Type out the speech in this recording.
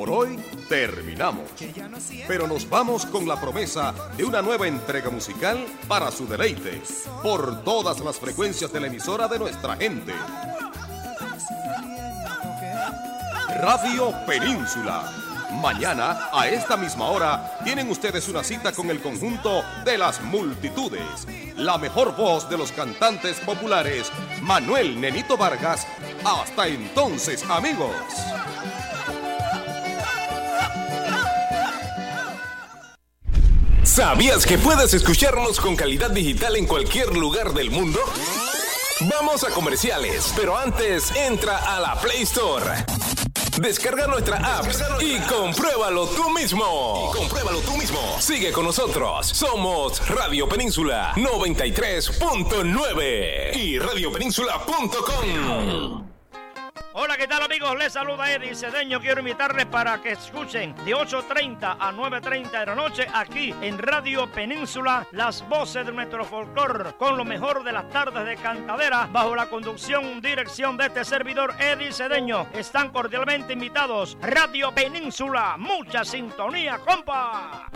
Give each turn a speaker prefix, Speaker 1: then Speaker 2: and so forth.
Speaker 1: Por hoy terminamos, pero nos vamos con la promesa de una nueva entrega musical para su deleite, por todas las frecuencias de la emisora de nuestra gente. Radio Península. Mañana, a esta misma hora, tienen ustedes una cita con el conjunto de las multitudes. La mejor voz de los cantantes populares, Manuel Nenito Vargas. Hasta entonces, amigos.
Speaker 2: ¿Sabías que puedes escucharnos con calidad digital en cualquier lugar del mundo? Vamos a comerciales, pero antes entra a la Play Store. Descarga nuestra app y compruébalo tú mismo. Sigue con nosotros. Somos Radio Península 93.9 y radiopenínsula.com.
Speaker 3: Hola, ¿qué tal, amigos? Les saluda Eddie Cedeño. Quiero invitarles para que escuchen de 8:30 a 9:30 de la noche aquí en Radio Península las voces de nuestro folclor con lo mejor de las tardes de cantadera bajo la conducción, dirección de este servidor Eddie Cedeño. Están cordialmente invitados. Radio Península, mucha sintonía, compa.